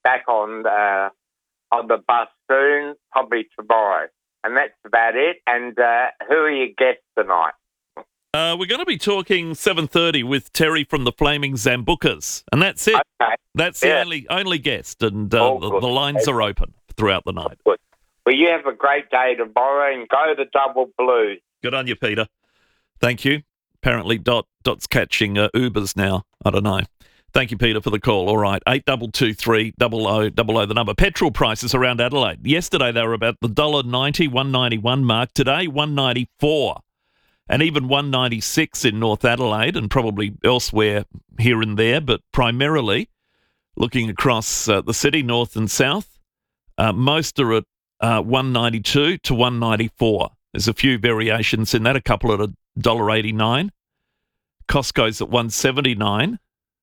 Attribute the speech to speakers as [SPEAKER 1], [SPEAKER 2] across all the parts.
[SPEAKER 1] back on the bus soon, probably tomorrow. And that's about it. And who are your guests tonight?
[SPEAKER 2] We're going to be talking 7:30 with Terry from the Flaming Zambucas, and that's it.
[SPEAKER 1] Okay.
[SPEAKER 2] That's the only guest, and the lines are open throughout the night.
[SPEAKER 1] Good. Well, you have a great day tomorrow, and go the Double Blues.
[SPEAKER 2] Good on you, Peter. Thank you. Apparently, Dot's catching Ubers now. I don't know. Thank you, Peter, for the call. All right, 8223 0000, the number. Petrol prices around Adelaide. Yesterday, they were about the $1.90, $1.91 mark. Today, $1.94. And even $1.96 in North Adelaide and probably elsewhere here and there, but primarily looking across the city, north and south, most are at $1.92 to $1.94. There's a few variations in that, a couple at $1.89. Costco's at $1.79.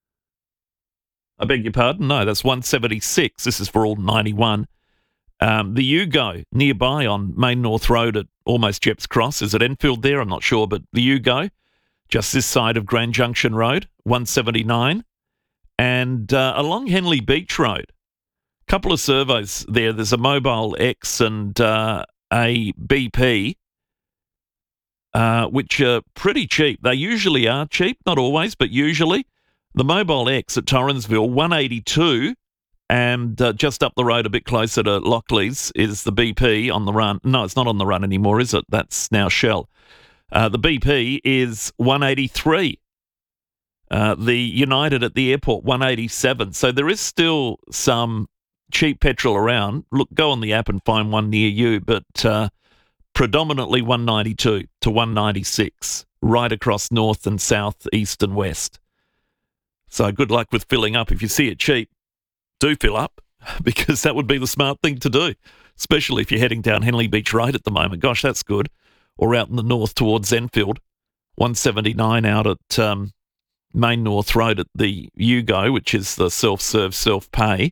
[SPEAKER 2] I beg your pardon? No, that's $1.76. This is for all 91. The U-Go nearby on Main North Road at almost Jepps Cross. Is it Enfield there? I'm not sure, but the U-Go, just this side of Grand Junction Road, $1.79. And along Henley Beach Road, a couple of servos there. There's a Mobile X and a BP, which are pretty cheap. They usually are cheap, not always, but usually. The Mobile X at Torrensville, $1.82. And just up the road a bit closer to Lockleys is the BP on the run. No, it's not on the run anymore, is it? That's now Shell. The BP is $1.83. The United at the airport, $1.87. So there is still some cheap petrol around. Look, go on the app and find one near you, but predominantly $1.92 to $1.96 right across north and south, east and west. So good luck with filling up. If you see it cheap, do fill up, because that would be the smart thing to do, especially if you're heading down Henley Beach Road at the moment. Gosh, that's good. Or out in the north towards Enfield, $1.79 out at Main North Road at the U-Go, which is the self-serve, self-pay.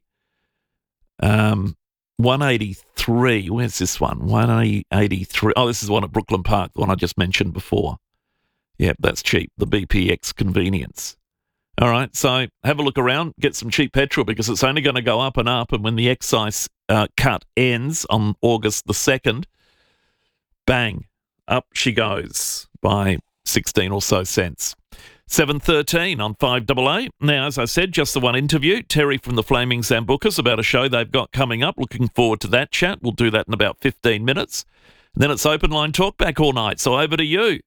[SPEAKER 2] $1.83. Where's this one? $1.83. Oh, this is one at Brooklyn Park, the one I just mentioned before. Yep, that's cheap. The BPX convenience. All right, so have a look around, get some cheap petrol, because it's only going to go up and up, and when the excise cut ends on August the 2nd, bang, up she goes by 16 or so cents. 7:13 on 5AA. Now, as I said, just the one interview, Terry from the Flaming Zambucas, about a show they've got coming up. Looking forward to that chat. We'll do that in about 15 minutes. And then it's open line talkback all night, so over to you.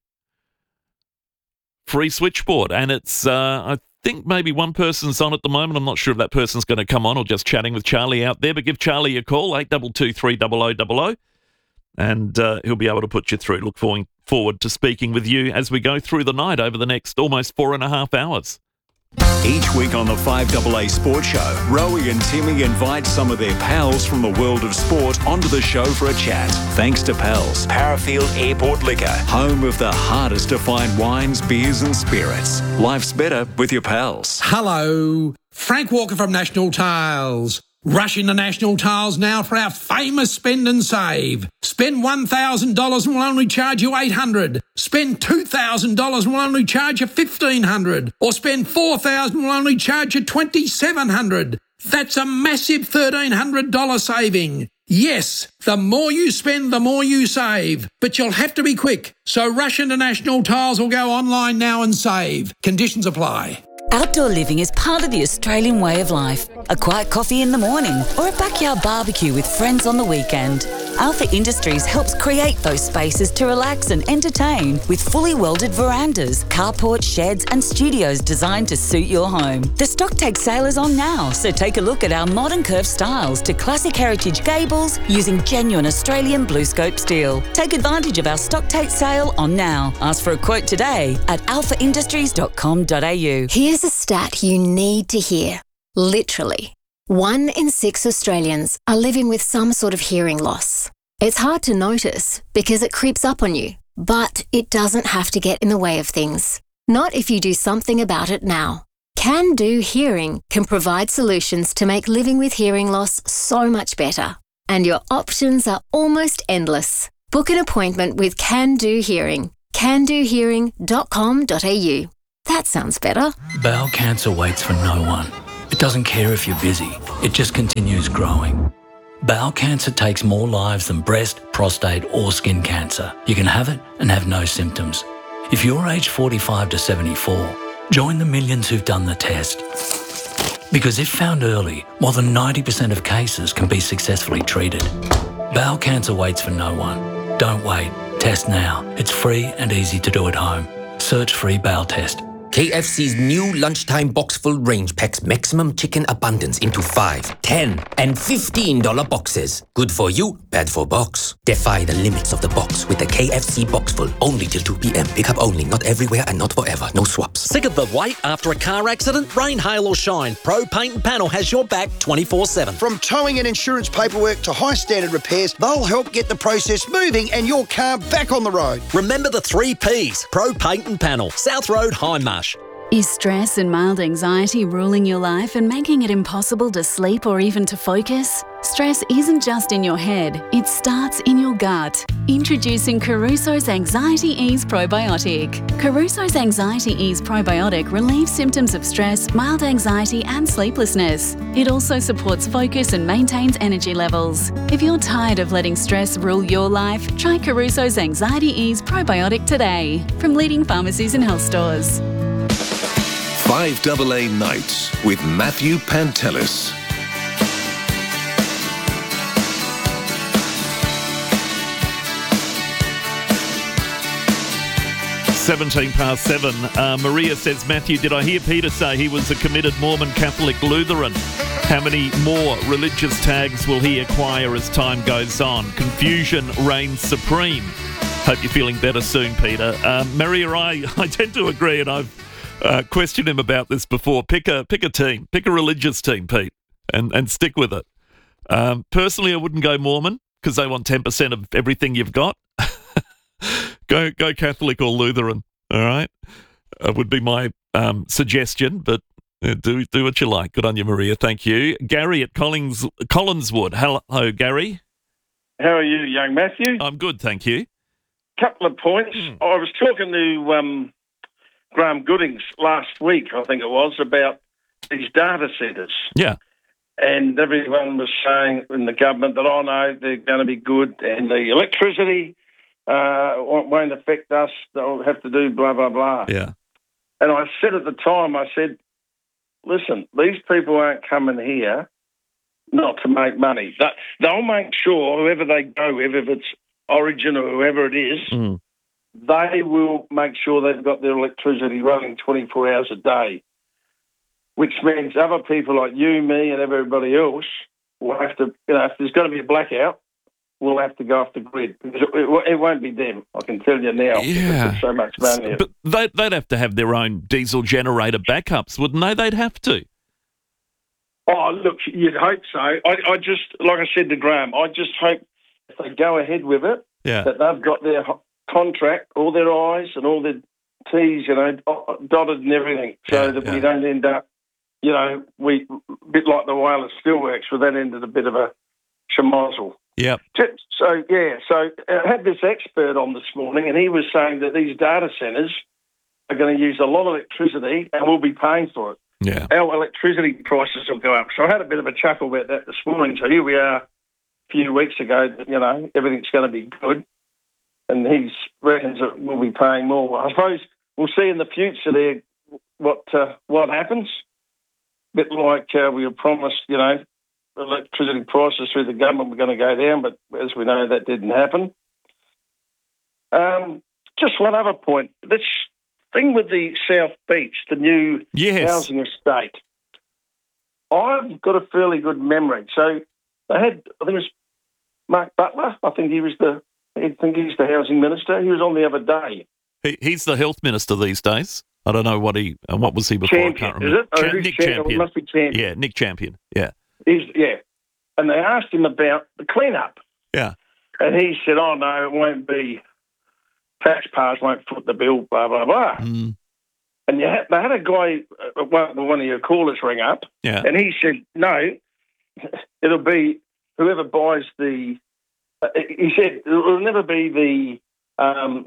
[SPEAKER 2] Free switchboard, and it's, I think maybe one person's on at the moment. I'm not sure if that person's going to come on or just chatting with Charlie out there, but give Charlie a call, 8223 0000, and he'll be able to put you through. Look forward to speaking with you as we go through the night over the next almost 4.5 hours.
[SPEAKER 3] Each week on the 5AA Sports Show, Rowie and Timmy invite some of their pals from the world of sport onto the show for a chat. Thanks to Pals, Parafield Airport Liquor, home of the hardest to find wines, beers and spirits. Life's better with your pals.
[SPEAKER 4] Hello, Frank Walker from National Tiles. Rush into National Tiles now for our famous spend and save. Spend $1,000 and we'll only charge you $800. Spend $2,000 and we'll only charge you $1,500. Or spend $4,000 and we'll only charge you $2,700. That's a massive $1,300 saving. Yes, the more you spend, the more you save. But you'll have to be quick. So rush into National Tiles or go online now and save. Conditions apply.
[SPEAKER 5] Outdoor living is part of the Australian way of life. A quiet coffee in the morning or a backyard barbecue with friends on the weekend. Alpha Industries helps create those spaces to relax and entertain with fully welded verandas, carport, sheds and studios designed to suit your home. The stock take sale is on now, so take a look at our modern curved styles to classic heritage gables using genuine Australian BlueScope steel. Take advantage of our stock take sale on now. Ask for a quote today at alphaindustries.com.au.
[SPEAKER 6] Here's a stat you need to hear. Literally, 1 in 6 Australians are living with some sort of hearing loss. It's hard to notice because it creeps up on you, but it doesn't have to get in the way of things. Not if you do something about it now. Can Do Hearing can provide solutions to make living with hearing loss so much better. And your options are almost endless. Book an appointment with Can Do Hearing. candohearing.com.au. That sounds better.
[SPEAKER 7] Bowel cancer waits for no one. It doesn't care if you're busy. It just continues growing. Bowel cancer takes more lives than breast, prostate or skin cancer. You can have it and have no symptoms. If you're aged 45 to 74, join the millions who've done the test. Because if found early, more than 90% of cases can be successfully treated. Bowel cancer waits for no one. Don't wait. Test now. It's free and easy to do at home. Search free bowel test.
[SPEAKER 8] KFC's new lunchtime box full range packs maximum chicken abundance into $5, $10, and $15 boxes. Good for you, bad for box. Defy the limits of the box with the KFC box full. Only till 2 p.m. Pick up only, not everywhere and not forever. No swaps.
[SPEAKER 9] Sick of the wait after a car accident? Rain, hail or shine, Pro Paint and Panel has your back 24/7.
[SPEAKER 10] From towing and insurance paperwork to high standard repairs, they'll help get the process moving and your car back on the road.
[SPEAKER 9] Remember the 3 Ps. Pro Paint and Panel, South Road, Hindmarsh.
[SPEAKER 11] Is stress and mild anxiety ruling your life and making it impossible to sleep or even to focus? Stress isn't just in your head, it starts in your gut. Introducing Caruso's Anxiety Ease Probiotic. Caruso's Anxiety Ease Probiotic relieves symptoms of stress, mild anxiety and sleeplessness. It also supports focus and maintains energy levels. If you're tired of letting stress rule your life, try Caruso's Anxiety Ease Probiotic today from leading pharmacies and health stores.
[SPEAKER 12] 5AA Nights with Matthew Pantelis.
[SPEAKER 2] Seventeen past 7. Maria says, Matthew, did I hear Peter say he was a committed Mormon Catholic Lutheran? How many more religious tags will he acquire as time goes on? Confusion reigns supreme. Hope you're feeling better soon, Peter. Maria, I tend to agree, and I've questioned him about this before. Pick a team, pick a religious team, Pete, and stick with it. Personally, I wouldn't go Mormon because they want 10% of everything you've got. Go Catholic or Lutheran, all right? Would be my suggestion, but do what you like. Good on you, Maria. Thank you. Gary at Collinswood. Hello, Gary.
[SPEAKER 13] How are you, young Matthew?
[SPEAKER 2] I'm good, thank you.
[SPEAKER 13] Couple of points. I was talking to Graham Goodings last week, I think it was, about these data centres.
[SPEAKER 2] Yeah.
[SPEAKER 13] And everyone was saying in the government that, oh, no, they're going to be good and the electricity won't affect us. They'll have to do blah, blah, blah.
[SPEAKER 2] Yeah.
[SPEAKER 13] And I said at the time, I said, listen, these people aren't coming here not to make money. They'll make sure, whoever they go with, if it's Origin or whoever it is, they will make sure they've got their electricity running 24 hours a day, which means other people like you, me, and everybody else will have to, if there's going to be a blackout, we'll have to go off the grid. Because it won't be them, I can tell you now.
[SPEAKER 2] Yeah.
[SPEAKER 13] There's so much money.
[SPEAKER 2] But they'd have to have their own diesel generator backups, wouldn't they? They'd have to.
[SPEAKER 13] Oh, look, you'd hope so. I just, like I said to Graham, I just hope if they go ahead with it, that they've got their contract, all their I's and all their T's, dotted and everything, so that we don't end up, a bit like the wireless steelworks, where that ended a bit of a schmozzle.
[SPEAKER 2] Yeah.
[SPEAKER 13] So I had this expert on this morning, and he was saying that these data centres are going to use a lot of electricity, and we'll be paying for it.
[SPEAKER 2] Yeah.
[SPEAKER 13] Our electricity prices will go up. So I had a bit of a chuckle about that this morning. So here we are a few weeks ago, everything's going to be good. And he reckons that we'll be paying more. I suppose we'll see in the future there what happens. A bit like we were promised, electricity prices through the government were going to go down, but as we know, that didn't happen. Just one other point. This thing with the South Beach, the new housing estate, I've got a fairly good memory. So they had, I think it was Mark Butler. I think he's the housing minister. He was on the other day.
[SPEAKER 2] He's the health minister these days. I don't know what was he before?
[SPEAKER 13] Champion,
[SPEAKER 2] I can't remember.
[SPEAKER 13] Is it?
[SPEAKER 2] Nick Champion.
[SPEAKER 13] It must be Champion.
[SPEAKER 2] Yeah, Nick Champion. Yeah.
[SPEAKER 13] And they asked him about the clean-up.
[SPEAKER 2] Yeah.
[SPEAKER 13] And he said, oh, no, it won't be, taxpayers won't foot the bill, blah, blah, blah.
[SPEAKER 2] Mm.
[SPEAKER 13] And they had a guy, one of your callers ring up, and he said, no, it'll be whoever buys the, he said, it'll never be the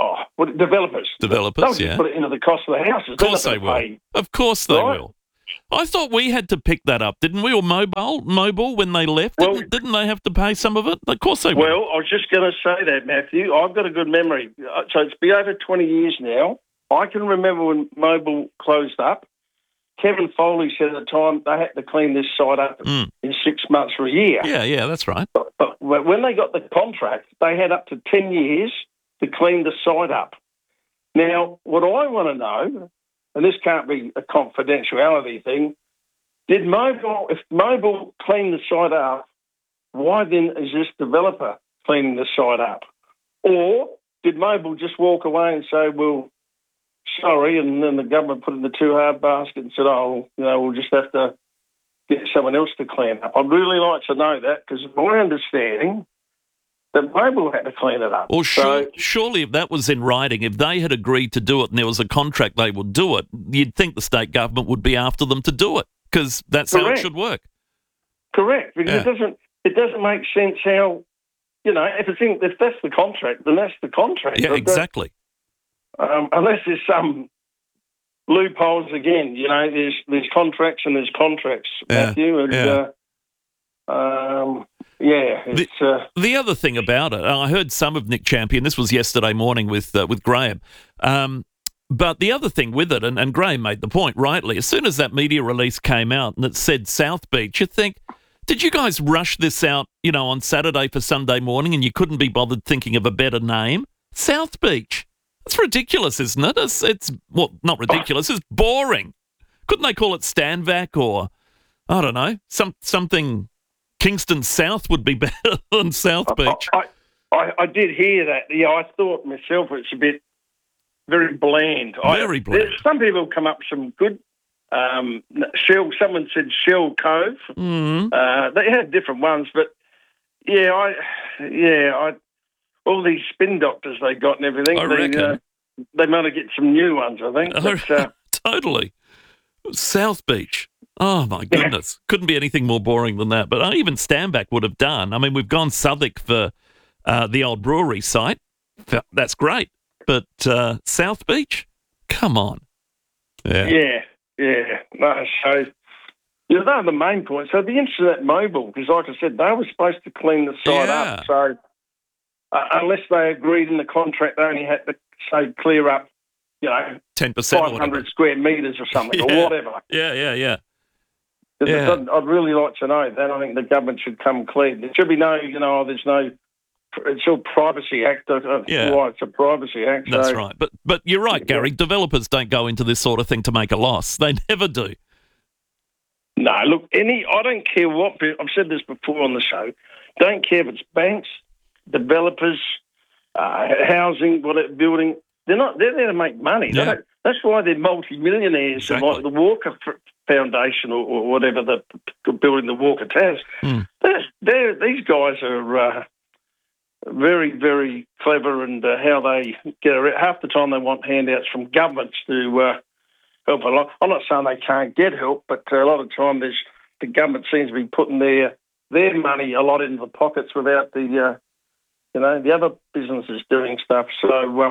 [SPEAKER 13] developers.
[SPEAKER 2] Developers,
[SPEAKER 13] They'll just put it into the cost of the houses.
[SPEAKER 2] Of course they will. Of course they will. I thought we had to pick that up, didn't we? Or Mobile when they left, didn't they have to pay some of it? Of course they would.
[SPEAKER 13] Well, I was just going to say that, Matthew. I've got a good memory. So it's been over 20 years now. I can remember when Mobile closed up. Kevin Foley said at the time they had to clean this site up in 6 months or a year.
[SPEAKER 2] Yeah, that's right.
[SPEAKER 13] But when they got the contract, they had up to 10 years to clean the site up. Now, what I want to know, and this can't be a confidentiality thing, if Mobile cleaned the site up, why then is this developer cleaning the site up? Or did Mobile just walk away and say, well, sorry, and then the government put it in the too hard basket and said, we'll just have to get someone else to clean up? I'd really like to know that, because my understanding that Mobile had to clean it up.
[SPEAKER 2] Well, surely if that was in writing, if they had agreed to do it and there was a contract they would do it, you'd think the state government would be after them to do it, because that's how it should work.
[SPEAKER 13] Correct, because it doesn't make sense how, if that's the contract, then that's the contract.
[SPEAKER 2] Yeah, exactly.
[SPEAKER 13] Unless there's some loopholes again, there's contracts and there's contracts, Matthew. And,
[SPEAKER 2] the other thing about it, I heard some of Nick Champion, this was yesterday morning with Graham, but the other thing with it, and Graham made the point rightly, as soon as that media release came out and it said South Beach, you think, did you guys rush this out, on Saturday for Sunday morning and you couldn't be bothered thinking of a better name? South Beach. It's ridiculous, isn't it? It's not ridiculous. It's boring. Couldn't they call it Stanvac or, I don't know, something? Kingston South would be better than South Beach.
[SPEAKER 13] I did hear that. Yeah, I thought myself it's a bit very bland.
[SPEAKER 2] Very bland.
[SPEAKER 13] Some people come up with some good. Shell. Someone said Shell Cove.
[SPEAKER 2] Mm-hmm.
[SPEAKER 13] They had different ones, but all these spin doctors they got and everything.
[SPEAKER 2] I reckon.
[SPEAKER 13] They might get some new ones, I think. But,
[SPEAKER 2] totally. South Beach. Oh, my goodness. Couldn't be anything more boring than that. But even Stanback would have done. I mean, we've gone Southwark for the old brewery site. That's great. But South Beach? Come on.
[SPEAKER 13] Yeah. No, so... those are the main points. So the incident at Mobile, because like I said, they were supposed to clean the site up. So unless they agreed in the contract, they only had to, say, clear up,
[SPEAKER 2] 10%
[SPEAKER 13] 500 square metres or something, or whatever.
[SPEAKER 2] Yeah.
[SPEAKER 13] I'd really like to know that. I think the government should come clean. There should be no, there's no... It's all Privacy Act. Why it's a Privacy Act.
[SPEAKER 2] That's right. But you're right, Gary. Developers don't go into this sort of thing to make a loss. They never do.
[SPEAKER 13] No, look, I don't care what... I've said this before on the show. Don't care if it's banks, developers, housing, building. They're there to make money.
[SPEAKER 2] Yeah.
[SPEAKER 13] That's why they're multi-millionaires,
[SPEAKER 2] exactly.
[SPEAKER 13] Like the Walker Foundation or whatever, building the Walker Towers. These guys are very, very clever, and how they get around. Half the time they want handouts from governments to help a lot. I'm not saying they can't get help, but a lot of time the government seems to be putting their money a lot into the pockets without the other businesses doing stuff. So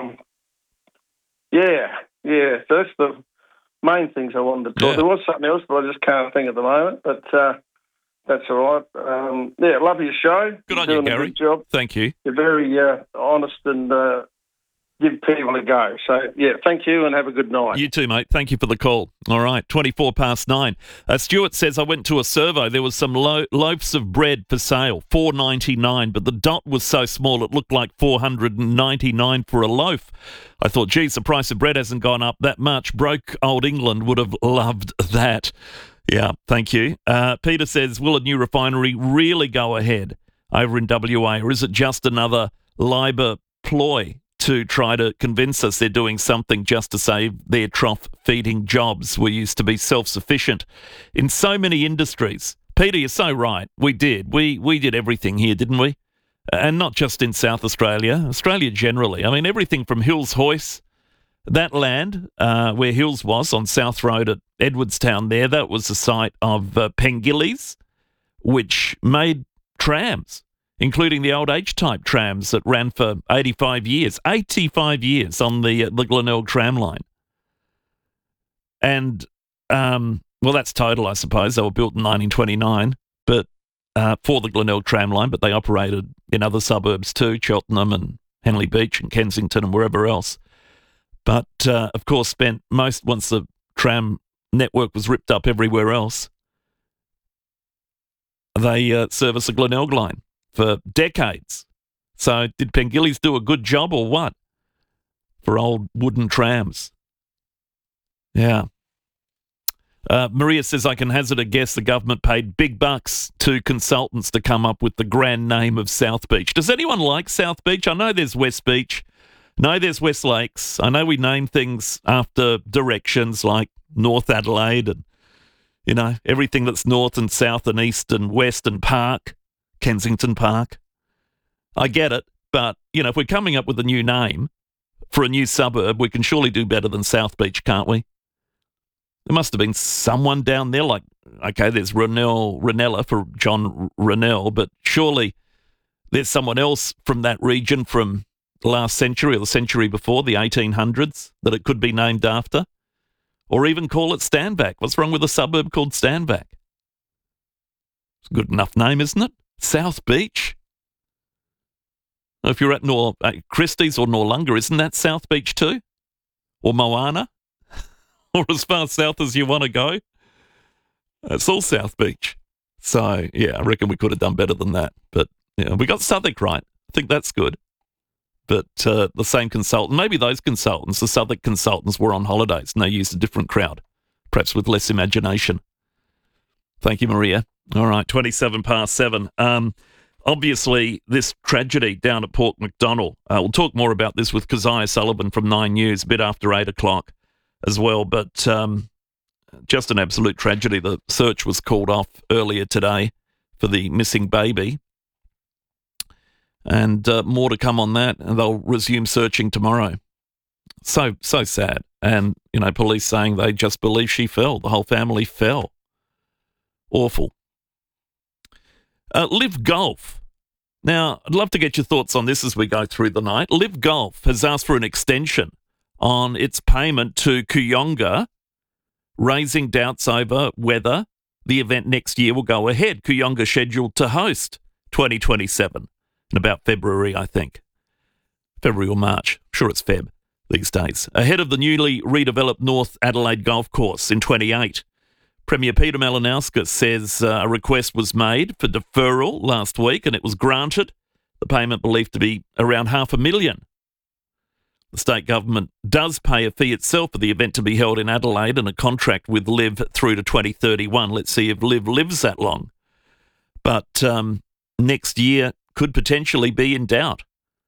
[SPEAKER 13] so that's the main things I wanted to talk. There was something else, but I just can't think at the moment. But that's all right. Love your show.
[SPEAKER 2] Good on
[SPEAKER 13] You're
[SPEAKER 2] you,
[SPEAKER 13] doing
[SPEAKER 2] Gary.
[SPEAKER 13] a good job.
[SPEAKER 2] Thank you.
[SPEAKER 13] You're very honest and give people a go. So, thank you and have a good night.
[SPEAKER 2] You too, mate. Thank you for the call. All right, 9:24. Stuart says, I went to a servo. There was some loaves of bread for sale, $4.99, but the dot was so small it looked like $4.99 for a loaf. I thought, geez, the price of bread hasn't gone up that much. Broke old England would have loved that. Yeah, thank you. Peter says, will a new refinery really go ahead over in WA, or is it just another Labor ploy to try to convince us they're doing something just to save their trough-feeding jobs? We used to be self-sufficient in so many industries. Peter, you're so right. We did. We did everything here, didn't we? And not just in South Australia, Australia generally. I mean, everything from Hills Hoyce, that land where Hills was on South Road at Edwardstown there, that was the site of Pengillies, which made trams, including the old H-type trams that ran for 85 years. 85 years on the Glenelg tram line. And Well, that's total, I suppose. They were built in 1929, but for the Glenelg tram line, but they operated in other suburbs too, Cheltenham and Henley Beach and Kensington and wherever else. But, of course, once the tram network was ripped up everywhere else, they serviced the Glenelg line for decades. So did Pengillies do a good job or what for old wooden trams? Yeah. Maria says, I can hazard a guess the government paid big bucks to consultants to come up with the grand name of South Beach. Does anyone like South Beach? I know there's West Beach. No, there's West Lakes. I know we name things after directions like North Adelaide and, you know, everything that's north and south and east and west and Park, Kensington Park. I get it, but, you know, if we're coming up with a new name for a new suburb, we can surely do better than South Beach, can't we? There must have been someone down there like, okay, there's Ranella for John Rennell, but surely there's someone else from that region from the last century or the century before, the 1800s, that it could be named after. Or even call it Stanback. What's wrong with a suburb called Stanback? It's a good enough name, isn't it? South Beach. If you're at Christie's or Noarlunga, isn't that South Beach too? Or Moana? Or as far south as you want to go? It's all South Beach. So, yeah, I reckon we could have done better than that. But, yeah, we got Southwark right. I think that's good. But the same consultant, maybe those consultants, the Southwark consultants, were on holidays and they used a different crowd, perhaps with less imagination. Thank you, Maria. All right, 7:27. Obviously, this tragedy down at Port MacDonnell, we'll talk more about this with Keziah Sullivan from 9 News a bit after 8 o'clock as well, but just an absolute tragedy. The search was called off earlier today for the missing baby. And more to come on that, and they'll resume searching tomorrow. So sad. And, you know, police saying they just believe she fell. The whole family fell. Awful. Live Golf. Now, I'd love to get your thoughts on this as we go through the night. Live Golf has asked for an extension on its payment to Kooyonga, raising doubts over whether the event next year will go ahead. Kooyonga scheduled to host 2027. In about February, I think. February or March. I'm sure it's Feb these days. Ahead of the newly redeveloped North Adelaide Golf Course in 28. Premier Peter Malinauskas says a request was made for deferral last week and it was granted. The payment believed to be around $500,000. The state government does pay a fee itself for the event to be held in Adelaide and a contract with LIV through to 2031. Let's see if LIV lives that long. But next year could potentially be in doubt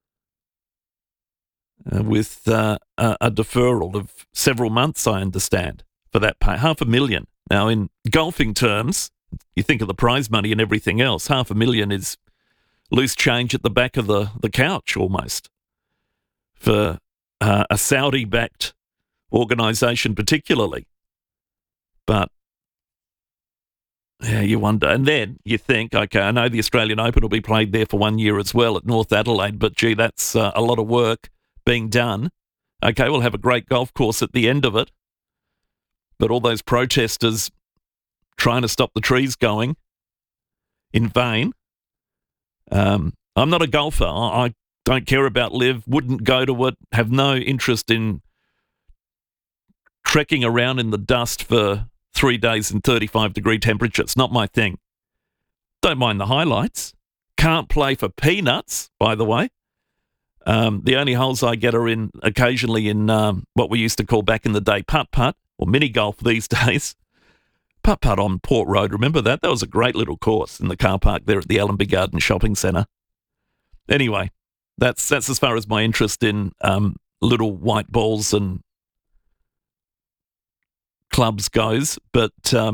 [SPEAKER 2] with a deferral of several months, I understand, for that pay. $500,000. Now, in golfing terms, you think of the prize money and everything else, $500,000 is loose change at the back of the couch almost for a Saudi-backed organisation particularly. But yeah, you wonder. And then you think, okay, I know the Australian Open will be played there for 1 year as well at North Adelaide, but gee, that's a lot of work being done. Okay, we'll have a great golf course at the end of it, but all those protesters trying to stop the trees going in vain. I'm not a golfer. I don't care about LIV, wouldn't go to it, have no interest in trekking around in the dust for 3 days in 35-degree temperature. It's not my thing. Don't mind the highlights. Can't play for peanuts, by the way. The only holes I get are in occasionally in what we used to call back in the day putt-putt, or mini-golf these days. Putt-putt on Port Road, remember that? That was a great little course in the car park there at the Allenby Garden Shopping Centre. Anyway, that's as far as my interest in little white balls and clubs goes, but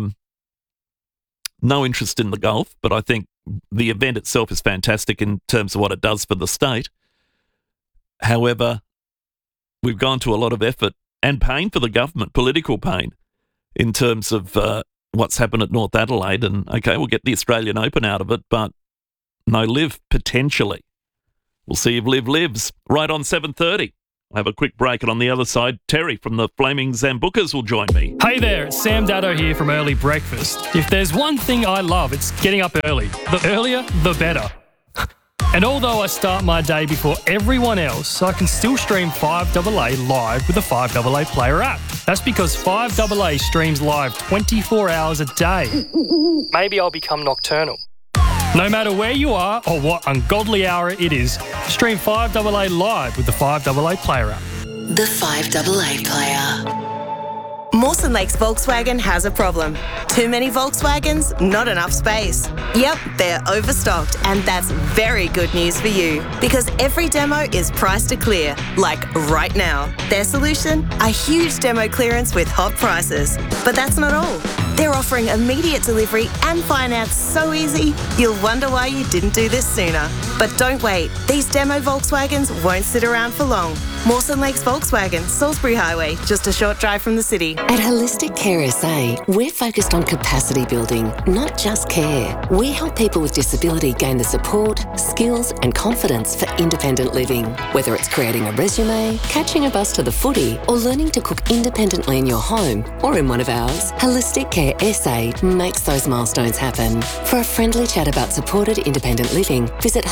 [SPEAKER 2] no interest in the golf. But I think the event itself is fantastic in terms of what it does for the state. However, we've gone to a lot of effort and pain for the government, political pain, in terms of what's happened at North Adelaide. And, okay, we'll get the Australian Open out of it, but no LIV potentially. We'll see if LIV lives. Right on 7:30. have a quick break, and on the other side, Terry from the Flaming Zambucas will join me.
[SPEAKER 14] Hey there, it's Sam Daddo here from Early Breakfast. If there's one thing I love, it's getting up early. The earlier, the better. And although I start my day before everyone else, I can still stream 5AA live with the 5AA Player app. That's because 5AA streams live 24 hours a day. Maybe I'll become nocturnal. No matter where you are or what ungodly hour it is, stream 5AA live with the 5AA Player app.
[SPEAKER 15] The 5AA Player.
[SPEAKER 16] Mawson Lakes Volkswagen has a problem. Too many Volkswagens, not enough space. Yep, they're overstocked, and that's very good news for you because every demo is priced to clear, like right now. Their solution? A huge demo clearance with hot prices. But that's not all. They're offering immediate delivery and finance so easy, you'll wonder why you didn't do this sooner. But don't wait. These demo Volkswagens won't sit around for long. Mawson Lakes Volkswagen, Salisbury Highway, just a short drive from the city.
[SPEAKER 15] At Holistic Care SA, we're focused on capacity building, not just care. We help people with disability gain the support, skills and confidence for independent living. Whether it's creating a resume, catching a bus to the footy, or learning to cook independently in your home or in one of ours, Holistic Care SA makes those milestones happen. For a friendly chat about supported independent living, visit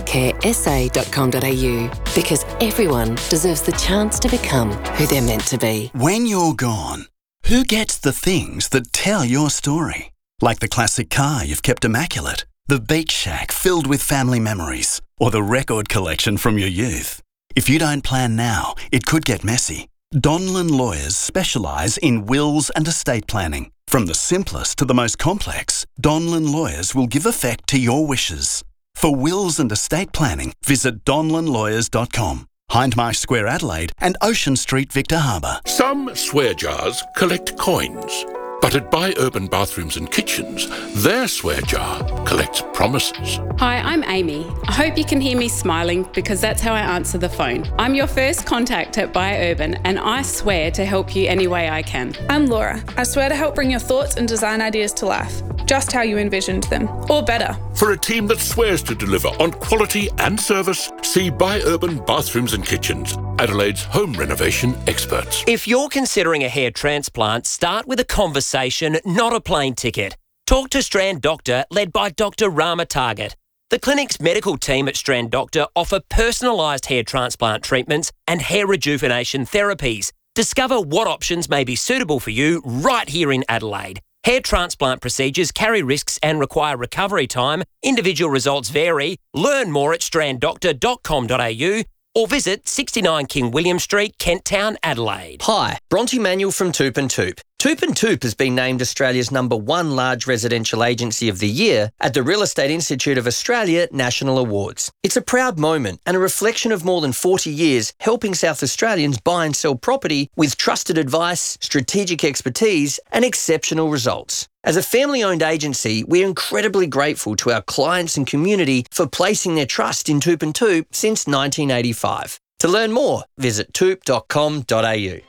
[SPEAKER 15] holisticcaresa.com.au because everyone deserves the chance to become who they're meant to be.
[SPEAKER 17] When you're gone, who gets the things that tell your story? Like the classic car you've kept immaculate, the beach shack filled with family memories, or the record collection from your youth. If you don't plan now, it could get messy. Donlan Lawyers specialise in wills and estate planning. From the simplest to the most complex, Donlan Lawyers will give effect to your wishes. For wills and estate planning, visit donlanlawyers.com. Hindmarsh Square, Adelaide, and Ocean Street, Victor Harbour.
[SPEAKER 12] Some swear jars collect coins, but at Buy Urban Bathrooms and Kitchens, their swear jar collects promises.
[SPEAKER 18] Hi, I'm Amy. I hope you can hear me smiling because that's how I answer the phone. I'm your first contact at Buy Urban, and I swear to help you any way I can.
[SPEAKER 19] I'm Laura. I swear to help bring your thoughts and design ideas to life, just how you envisioned them, or better.
[SPEAKER 12] For a team that swears to deliver on quality and service, see Buy Urban Bathrooms and Kitchens, Adelaide's home renovation experts.
[SPEAKER 20] If you're considering a hair transplant, start with a conversation, not a plane ticket. Talk to Strand Doctor, led by Dr. Rama Target. The clinic's medical team at Strand Doctor offer personalised hair transplant treatments and hair rejuvenation therapies. Discover what options may be suitable for you right here in Adelaide. Hair transplant procedures carry risks and require recovery time. Individual results vary. Learn more at stranddoctor.com.au or visit 69 King William Street, Kent Town, Adelaide.
[SPEAKER 21] Hi, Bronte Manuel from Toop and Toop. Toop and Toop has been named Australia's #1 large residential agency of the year at the Real Estate Institute of Australia National Awards. It's a proud moment and a reflection of more than 40 years helping South Australians buy and sell property with trusted advice, strategic expertise and exceptional results. As a family-owned agency, we're incredibly grateful to our clients and community for placing their trust in Toop and Toop since 1985. To learn more, visit toop.com.au.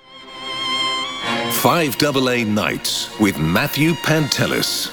[SPEAKER 12] 5AA Nights with Matthew Pantelis.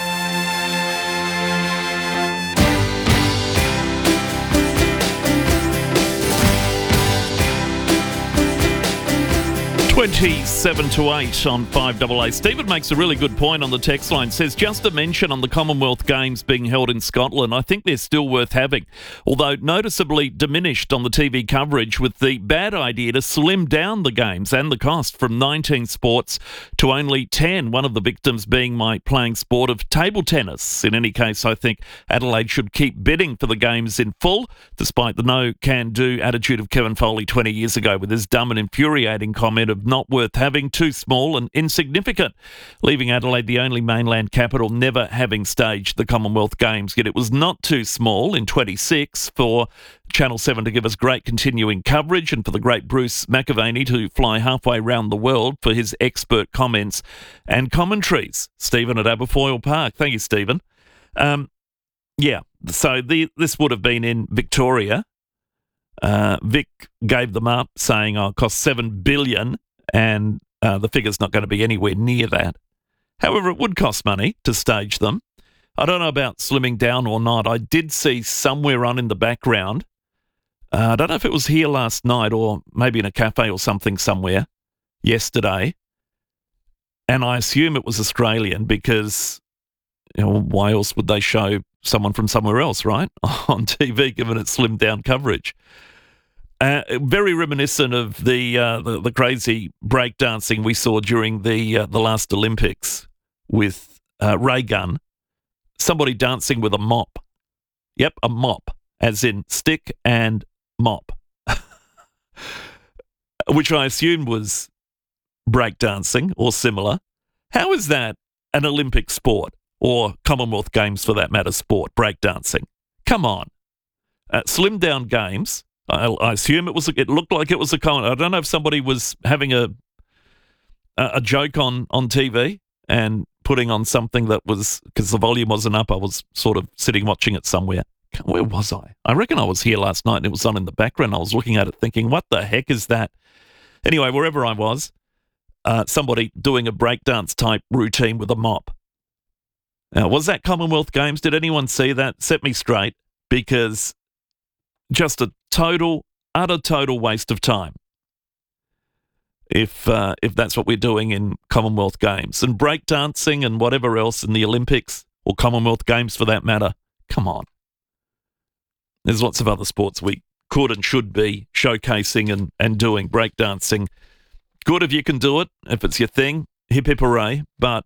[SPEAKER 2] Twenty-seven to 8 on 5AA. Stephen makes a really good point on the text line. Says, just a mention on the Commonwealth Games being held in Scotland. I think they're still worth having, although noticeably diminished on the TV coverage with the bad idea to slim down the games and the cost from 19 sports to only 10, one of the victims being my playing sport of table tennis. In any case, I think Adelaide should keep bidding for the games in full, despite the no-can-do attitude of Kevin Foley 20 years ago with his dumb and infuriating comment of not worth having, too small and insignificant, leaving Adelaide the only mainland capital never having staged the Commonwealth Games. Yet it was not too small in 26 for Channel 7 to give us great continuing coverage and for the great Bruce McAvaney to fly halfway around the world for his expert comments and commentaries. Stephen at Aberfoyle Park. Thank you, Stephen. So this would have been in Victoria. Vic gave them up, saying, it cost $7 billion, and the figure's not going to be anywhere near that. However, it would cost money to stage them. I don't know about slimming down or not. I did see somewhere on in the background I don't know if it was here last night or maybe in a cafe or something somewhere yesterday. And I assume it was Australian because, why else would they show someone from somewhere else, right, on TV, given its slimmed down coverage? Very reminiscent of the crazy breakdancing we saw during the last Olympics with ray gun. Somebody dancing with a mop. Yep, a mop, as in stick and mop, which I assume was breakdancing or similar. How is that an Olympic sport or Commonwealth Games for that matter sport, breakdancing? Come on. Slimmed down games. I assume it looked like it was a common. I don't know if somebody was having a joke on TV and putting on something that was, because the volume wasn't up, I was sort of sitting watching it somewhere. Where was I? I reckon I was here last night and it was on in the background. I was looking at it thinking, what the heck is that? Anyway, wherever I was, somebody doing a breakdance type routine with a mop. Now, was that Commonwealth Games? Did anyone see that? Set me straight, because just a utter total waste of time. If that's what we're doing in Commonwealth Games and breakdancing and whatever else in the Olympics or Commonwealth Games for that matter, come on. There's lots of other sports we could and should be showcasing and doing. Breakdancing, good if you can do it, if it's your thing, hip hip hooray, but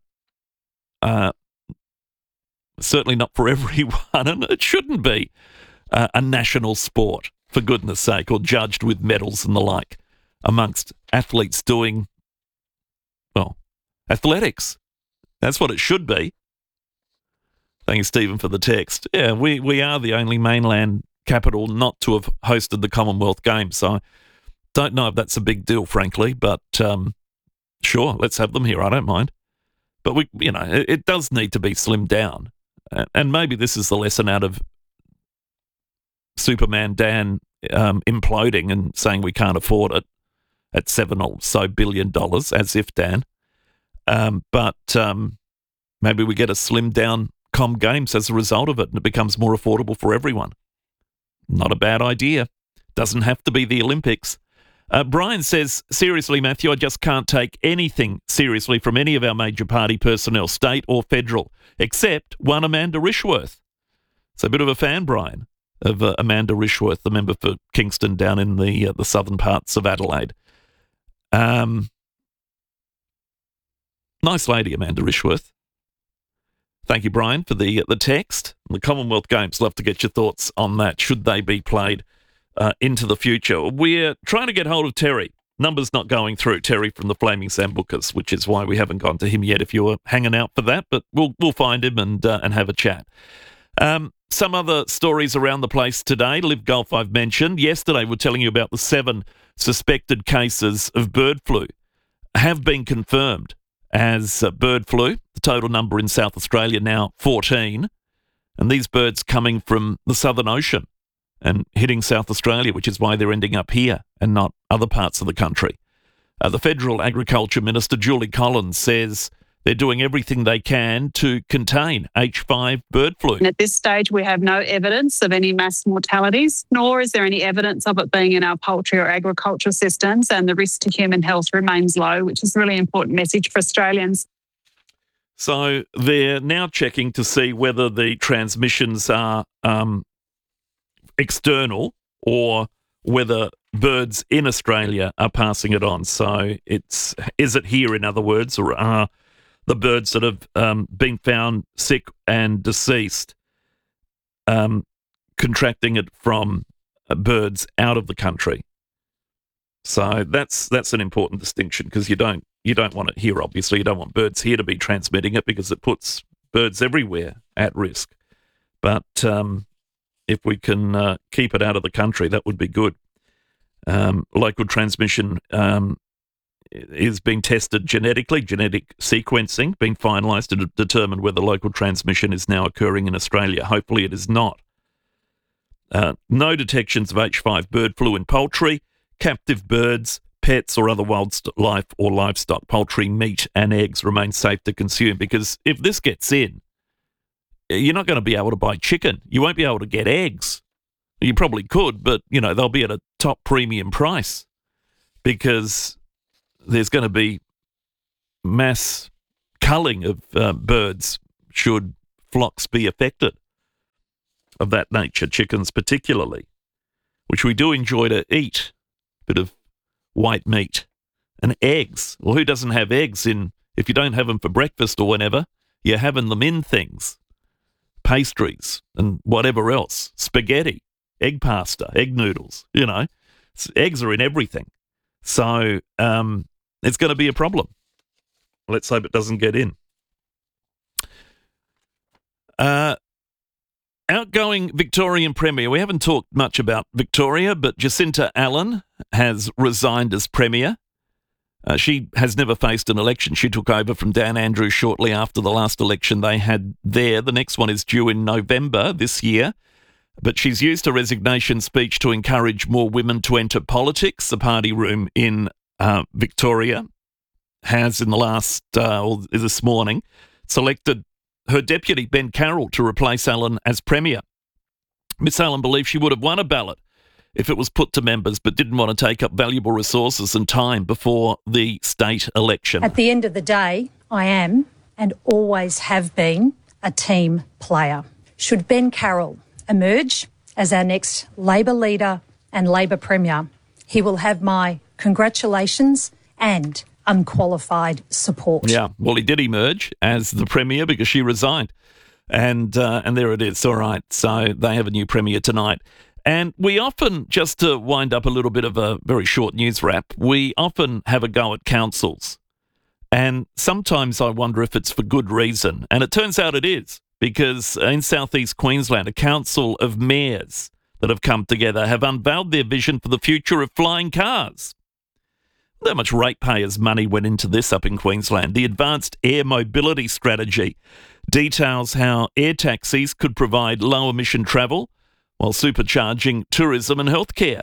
[SPEAKER 2] certainly not for everyone, and it shouldn't be a national sport, for goodness sake, or judged with medals and the like amongst athletes doing, well, athletics. That's what it should be. Thank you, Stephen, for the text. Yeah, we are the only mainland capital not to have hosted the Commonwealth Games, so I don't know if that's a big deal, frankly, but sure, let's have them here. I don't mind. But it does need to be slimmed down. And maybe this is the lesson out of Superman Dan imploding and saying we can't afford it at $7 or so billion, as if, Dan. But maybe we get a slimmed down Com Games as a result of it and it becomes more affordable for everyone. Not a bad idea. Doesn't have to be the Olympics. Brian says, seriously, Matthew, I just can't take anything seriously from any of our major party personnel, state or federal, except one Amanda Rishworth. It's a bit of a fan, Brian, of Amanda Rishworth, the member for Kingston down in the southern parts of Adelaide. Nice lady, Amanda Rishworth. Thank you, Brian, for the text. The Commonwealth Games, love to get your thoughts on that. Should they be played into the future? We're trying to get hold of Terry. Number's not going through. Terry from the Flaming Sambucas, which is why we haven't gone to him yet if you were hanging out for that, but we'll find him and have a chat. Some other stories around the place today. Live Golf I've mentioned. Yesterday we're telling you about the 7 suspected cases of bird flu have been confirmed as bird flu. The total number in South Australia now 14. And these birds coming from the Southern Ocean and hitting South Australia, which is why they're ending up here and not other parts of the country. The Federal Agriculture Minister, Julie Collins, says they're doing everything they can to contain H5 bird flu.
[SPEAKER 1] And at this stage, we have no evidence of any mass mortalities, nor is there any evidence of it being in our poultry or agriculture systems, and the risk to human health remains low, which is a really important message for Australians.
[SPEAKER 2] So they're now checking to see whether the transmissions are external or whether birds in Australia are passing it on. So is it here, in other words, or are the birds that have been found sick and deceased contracting it from birds out of the country? So that's an important distinction, because you don't want it here, obviously. You don't want birds here to be transmitting it because it puts birds everywhere at risk. But if we can keep it out of the country, that would be good. Local transmission is being tested genetically, genetic sequencing being finalised to determine whether local transmission is now occurring in Australia. Hopefully it is not. No detections of H5 bird flu in poultry, captive birds, pets or other wildlife or livestock. Poultry, meat and eggs remain safe to consume, because if this gets in, you're not going to be able to buy chicken. You won't be able to get eggs. You probably could, but, they'll be at a top premium price because there's going to be mass culling of birds should flocks be affected of that nature, chickens particularly, which we do enjoy to eat, a bit of white meat and eggs. Well, who doesn't have eggs if you don't have them for breakfast or whenever, you're having them in things, pastries and whatever else, spaghetti, egg pasta, egg noodles, eggs are in everything. So it's going to be a problem. Let's hope it doesn't get in. Outgoing Victorian Premier. We haven't talked much about Victoria, but Jacinta Allen has resigned as Premier. She has never faced an election. She took over from Dan Andrews shortly after the last election they had there. The next one is due in November this year. But she's used her resignation speech to encourage more women to enter politics. The party room in Victoria has, in the last, or this morning, selected her deputy, Ben Carroll, to replace Allen as Premier. Miss Allen believes she would have won a ballot if it was put to members, but didn't want to take up valuable resources and time before the state election.
[SPEAKER 3] At the end of the day, I am and always have been a team player. Should Ben Carroll emerge as our next Labor leader and Labor Premier, he will have my congratulations and unqualified support.
[SPEAKER 2] Yeah, well, he did emerge as the Premier because she resigned. And there it is. All right, so they have a new Premier tonight. And we often, just to wind up a little bit of a very short news wrap, we often have a go at councils. And sometimes I wonder if it's for good reason. And it turns out it is, because in southeast Queensland, a council of mayors that have come together have unveiled their vision for the future of flying cars. How much ratepayers' money went into this up in Queensland? The Advanced Air Mobility Strategy details how air taxis could provide low-emission travel while supercharging tourism and healthcare.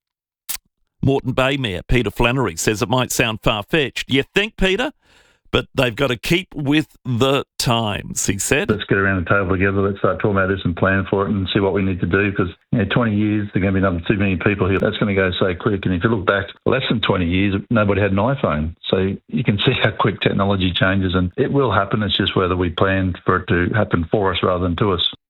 [SPEAKER 2] Moreton Bay Mayor Peter Flannery says it might sound far-fetched. You think, Peter? But they've got to keep with the times, he said.
[SPEAKER 22] Let's get around the table together. Let's start talking about this and plan for it and see what we need to do, because 20 years, there are going to be another 2 million people here. That's going to go so quick. And if you look back less than 20 years, nobody had an iPhone. So you can see how quick technology changes, and it will happen. It's just whether we plan for it to happen for us rather than to us.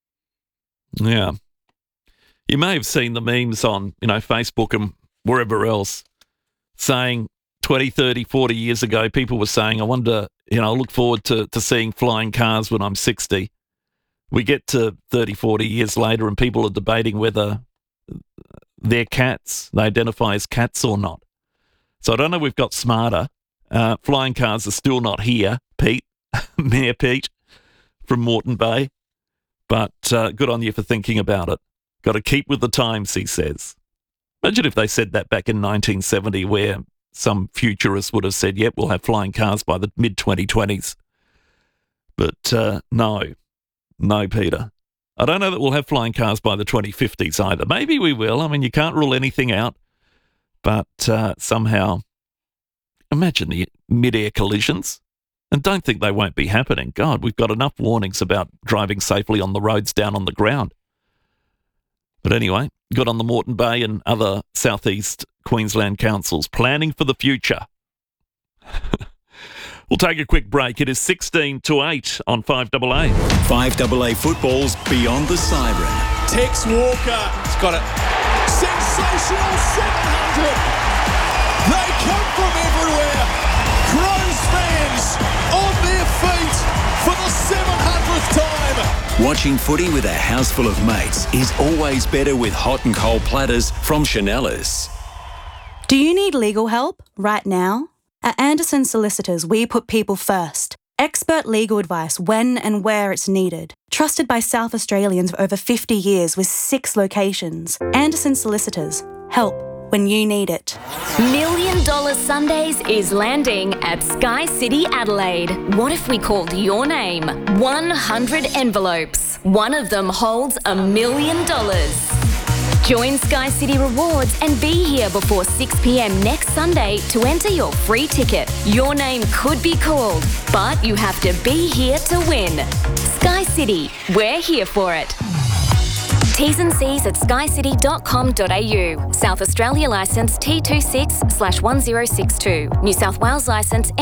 [SPEAKER 2] Yeah. You may have seen the memes on, Facebook and wherever else saying 20, 30, 40 years ago, people were saying, I wonder, I look forward to seeing flying cars when I'm 60. We get to 30, 40 years later and people are debating whether they're cats, they identify as cats or not. So I don't know if we've got smarter. Flying cars are still not here, Pete, Mayor Pete from Moreton Bay. But good on you for thinking about it. Got to keep with the times, he says. Imagine if they said that back in 1970, where some futurist would have said, yep, we'll have flying cars by the mid-2020s. But no, Peter. I don't know that we'll have flying cars by the 2050s either. Maybe we will. I mean, you can't rule anything out. But somehow, imagine the mid-air collisions. And don't think they won't be happening. God, we've got enough warnings about driving safely on the roads down on the ground. But anyway, good on the Moreton Bay and other southeast Queensland councils planning for the future. We'll take a quick break. It is 16 to 8 on 5AA.
[SPEAKER 23] 5AA football's Beyond the Siren.
[SPEAKER 24] Tex Walker. He's got it. Sensational 700. They come from everywhere. Crows fans on their feet for the 700th time.
[SPEAKER 23] Watching footy with a house full of mates is always better with hot and cold platters from Chanellas.
[SPEAKER 25] Do you need legal help right now? At Anderson Solicitors, we put people first. Expert legal advice when and where it's needed. Trusted by South Australians for over 50 years with 6 locations. Anderson Solicitors. Help when you need it.
[SPEAKER 6] $1 Million Sundays is landing at Sky City Adelaide. What if we called your name? 100 envelopes. One of them holds $1 million. Join Sky City Rewards and be here before 6 p.m. next Sunday to enter your free ticket. Your name could be called, but you have to be here to win. Sky City, we're here for it. T's and C's at skycity.com.au. South Australia licence T26/1062. New South Wales licence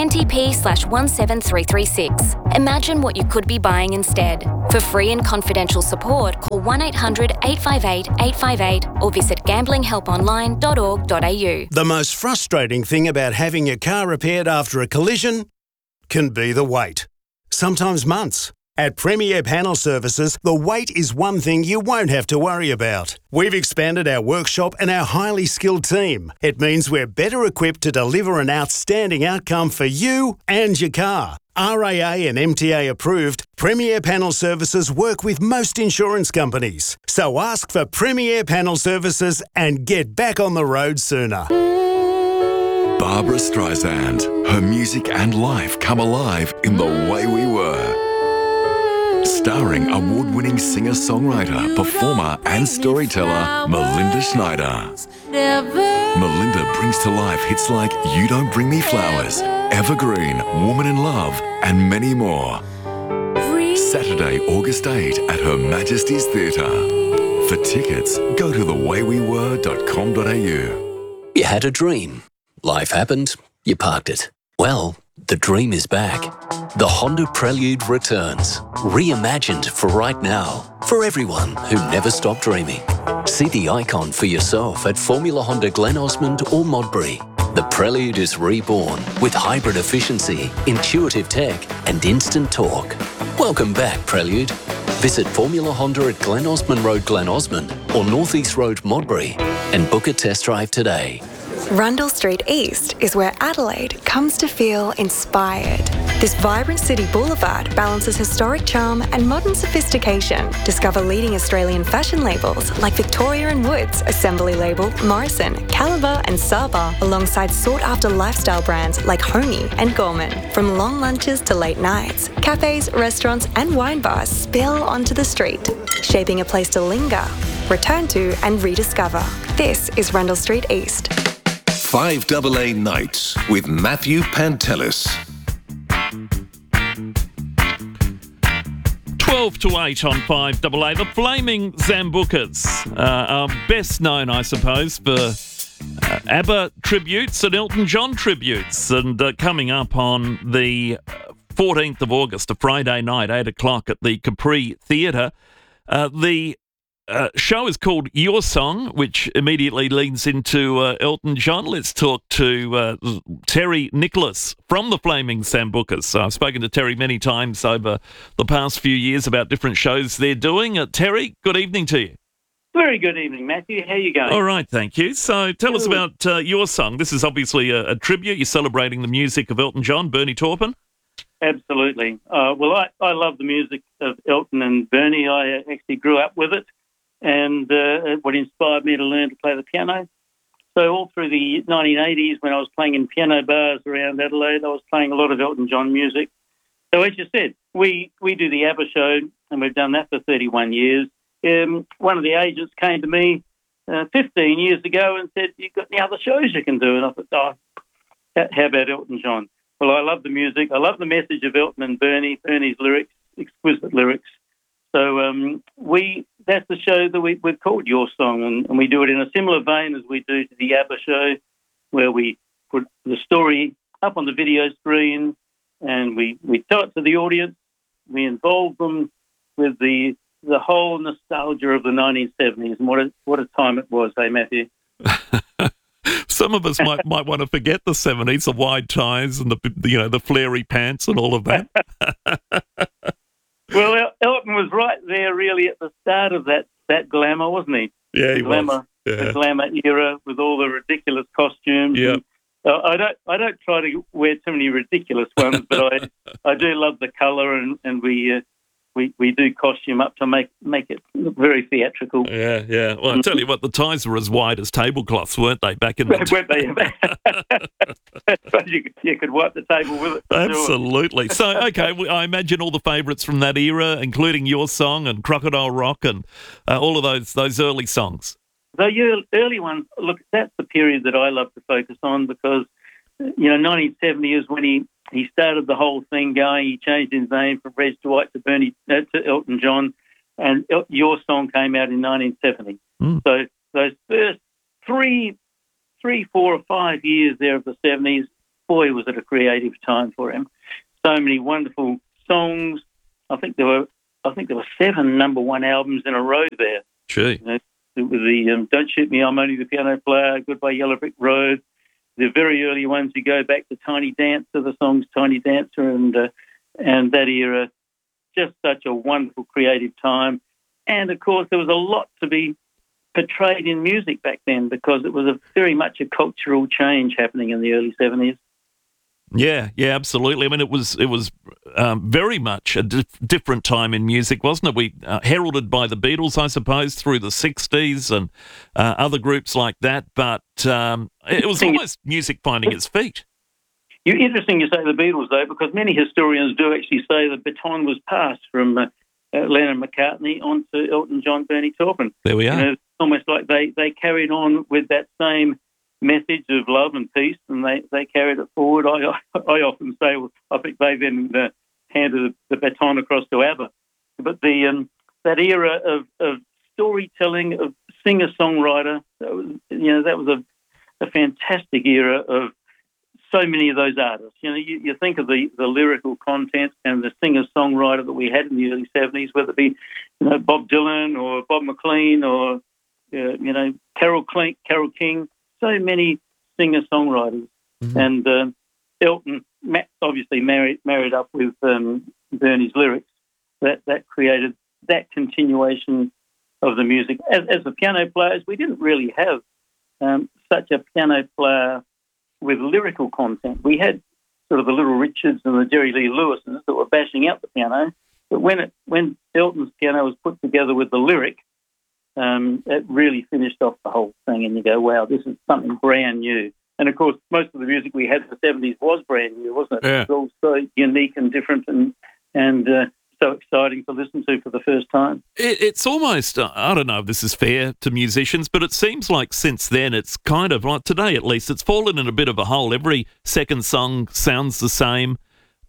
[SPEAKER 6] NTP/17336. Imagine what you could be buying instead. For free and confidential support, call 1800 858 858 or visit gamblinghelponline.org.au.
[SPEAKER 4] The most frustrating thing about having your car repaired after a collision can be the wait. Sometimes months. At Premier Panel Services, the wait is one thing you won't have to worry about. We've expanded our workshop and our highly skilled team. It means we're better equipped to deliver an outstanding outcome for you and your car. RAA and MTA approved, Premier Panel Services work with most insurance companies. So ask for Premier Panel Services and get back on the road sooner.
[SPEAKER 5] Barbara Streisand. Her music and life come alive in The Way We Were. Starring award-winning singer-songwriter, performer and storyteller Melinda Schneider. Melinda brings to life hits like You Don't Bring Me Flowers, Evergreen, Woman in Love and many more. Saturday, August 8 at Her Majesty's Theatre. For tickets, go to thewaywewere.com.au.
[SPEAKER 23] You had a dream. Life happened. You parked it. Well, the dream is back. The Honda Prelude returns, reimagined for right now, for everyone who never stopped dreaming. See the icon for yourself at Formula Honda Glen Osmond or Modbury. The Prelude is reborn with hybrid efficiency, intuitive tech and instant torque. Welcome back, Prelude. Visit Formula Honda at Glen Osmond Road, Glen Osmond or North East Road, Modbury and book a test drive today.
[SPEAKER 7] Rundle Street East is where Adelaide comes to feel inspired. This vibrant city boulevard balances historic charm and modern sophistication. Discover leading Australian fashion labels like Victoria & Woods, Assembly Label, Morrison, Caliber and Saba, alongside sought-after lifestyle brands like Homey and Gorman. From long lunches to late nights, cafes, restaurants and wine bars spill onto the street, shaping a place to linger, return to and rediscover. This is Rundle Street East.
[SPEAKER 8] 5AA Nights with Matthew Pantelis.
[SPEAKER 2] 12 to 8 on 5AA. The Flaming Zambucas are best known, I suppose, for ABBA tributes and Elton John tributes. And coming up on the 14th of August, a Friday night, 8 o'clock at the Capri Theatre, the show is called Your Song, which immediately leads into Elton John. Let's talk to Terry Nicholas from the Flaming Zambucas. I've spoken to Terry many times over the past few years about different shows they're doing. Terry, good evening to you.
[SPEAKER 10] Very good evening, Matthew. How are you going?
[SPEAKER 2] All right, thank you. So tell us about Your Song. This is obviously a tribute. You're celebrating the music of Elton John, Bernie Taupin.
[SPEAKER 10] Absolutely. Well, I love the music of Elton and Bernie. I actually grew up with it. And what inspired me to learn to play the piano. So all through the 1980s, when I was playing in piano bars around Adelaide, I was playing a lot of Elton John music. So as you said, we do the ABBA show, and we've done that for 31 years. One of the agents came to me 15 years ago and said, "You've got any other shows you can do?" And I thought, how about Elton John? Well, I love the music. I love the message of Elton and Bernie, Bernie's lyrics, exquisite lyrics. So that's the show that we've called Your Song, and we do it in a similar vein as we do to the ABBA show, where we put the story up on the video screen and we tell it to the audience. We involve them with the whole nostalgia of the 1970s, and what a time it was, hey, Matthew?
[SPEAKER 2] Some of us might want to forget the 70s, the wide ties and the flary pants and all of that.
[SPEAKER 10] Well, Elton was right there really at the start of that glamour, wasn't he?
[SPEAKER 2] Yeah, he was. Yeah.
[SPEAKER 10] The glamour era with all the ridiculous costumes.
[SPEAKER 2] Yeah.
[SPEAKER 10] I don't try to wear too many ridiculous ones, but I do love the colour, and we do costume up to make it look very theatrical.
[SPEAKER 2] Yeah. Well, I tell you what, the ties were as wide as tablecloths, weren't they, back in the day?
[SPEAKER 10] Weren't they? But you could wipe the table with it.
[SPEAKER 2] Absolutely. So, okay, I imagine all the favourites from that era, including Your Song and Crocodile Rock and all of those early songs.
[SPEAKER 10] The early ones, look, that's the period that I love to focus on because, 1970 is when he started the whole thing going. He changed his name from Reg Dwight to Elton John. and Your Song came out in 1970. So those first three, 4 or 5 years there of the 70s, boy, was it a creative time for him. So many wonderful songs. I think there were 7 number one albums in a row there.
[SPEAKER 2] Gee.
[SPEAKER 10] With the Don't Shoot Me, I'm Only the Piano Player, Goodbye Yellow Brick Road. The very early ones, you go back to Tiny Dancer, the songs Tiny Dancer and that era. Just such a wonderful creative time. And, of course, there was a lot to be portrayed in music back then because it was very much a cultural change happening in the early 70s.
[SPEAKER 2] Yeah, absolutely. I mean, it was very much a different time in music, wasn't it? We heralded by the Beatles, I suppose, through the 60s and other groups like that, but it was almost music finding its feet.
[SPEAKER 10] Interesting you say the Beatles, though, because many historians do actually say the baton was passed from Lennon McCartney on to Elton John, Bernie Taupin.
[SPEAKER 2] There we are.
[SPEAKER 10] It's almost like they carried on with that same message of love and peace, and they carried it forward. I often say, well, I think they then handed the baton across to ABBA. But that era of storytelling, of singer-songwriter, that was a fantastic era of so many of those artists. You think of the lyrical content and the singer-songwriter that we had in the early 70s, whether it be Bob Dylan or Bob McLean or Carole King. So many singer-songwriters. And Elton obviously married up with Bernie's lyrics. That created that continuation of the music. As the piano players, we didn't really have such a piano player with lyrical content. We had sort of the Little Richards and the Jerry Lee Lewises that were bashing out the piano. But when Elton's piano was put together with the lyric, it really finished off the whole thing, and you go, wow, this is something brand new. And, of course, most of the music we had in the 70s was brand new, wasn't it?
[SPEAKER 2] Yeah.
[SPEAKER 10] It was all so unique and different and so exciting to listen to for the first time.
[SPEAKER 2] It's almost, I don't know if this is fair to musicians, but it seems like since then it's kind of, like today at least, it's fallen in a bit of a hole. Every second song sounds the same.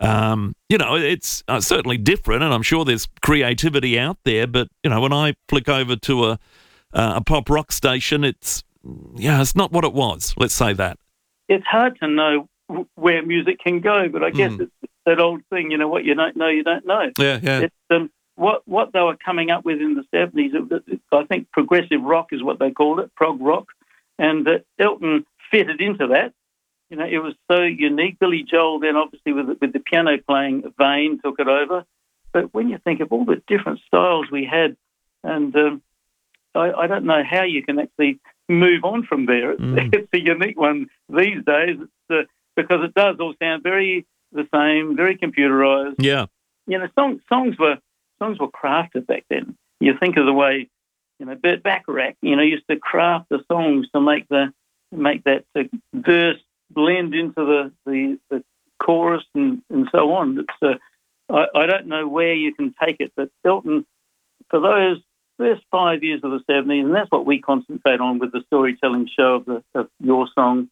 [SPEAKER 2] It's certainly different, and I'm sure there's creativity out there, but, when I flick over to a pop rock station, it's not what it was, let's say that.
[SPEAKER 10] It's hard to know where music can go, but I guess it's that old thing, what you don't know, you don't know.
[SPEAKER 2] Yeah.
[SPEAKER 10] It's, what they were coming up with in the 70s, I think progressive rock is what they called it, prog rock, and Elton fitted into that. It was so unique. Billy Joel then obviously with the piano playing vein took it over. But when you think of all the different styles we had, and I don't know how you can actually move on from there. It's a unique one these days because it does all sound very the same, very computerized.
[SPEAKER 2] Yeah.
[SPEAKER 10] Songs were crafted back then. You think of the way, Burt Bacharach, used to craft the songs to make that verse blend into the chorus and so on. It's I don't know where you can take it, but Elton, for those first 5 years of the 70s, and that's what we concentrate on with the storytelling show of Your Song.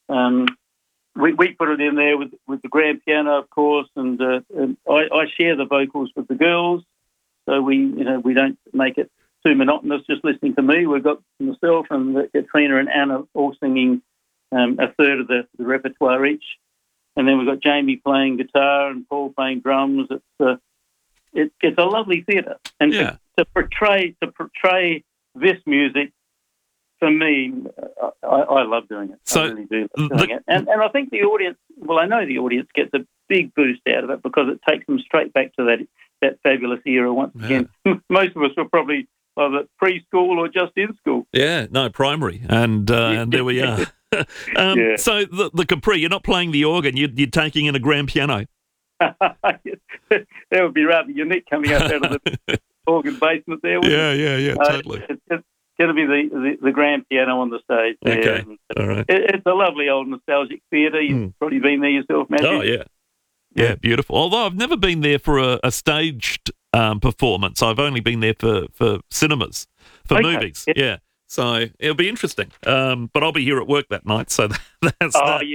[SPEAKER 10] We put it in there with the grand piano, of course, and I share the vocals with the girls, so we don't make it too monotonous just listening to me. We've got myself and Katrina and Anna all singing a third of the repertoire each, and then we've got Jamie playing guitar and Paul playing drums. It's a lovely theatre, and to portray this music, for me, I love doing it.
[SPEAKER 2] So
[SPEAKER 10] I really do love doing it, and I think the audience. Well, I know the audience gets a big boost out of it because it takes them straight back to that fabulous era once again. Most of us were probably either preschool or just in school.
[SPEAKER 2] Yeah, no, primary, and there we are. So the Capri, you're not playing the organ, you're taking in a grand piano.
[SPEAKER 10] That would be rather unique coming out of the organ basement there.
[SPEAKER 2] Yeah, totally.
[SPEAKER 10] It's going to be the grand piano on the stage there.
[SPEAKER 2] Okay, all right.
[SPEAKER 10] It's a lovely old nostalgic theatre. You've probably been there yourself, Matthew.
[SPEAKER 2] Oh, yeah. Yeah, beautiful. Although I've never been there for a staged performance. I've only been there for cinemas, for movies. Yeah. So it'll be interesting. But I'll be here at work that night, so that's that.
[SPEAKER 10] You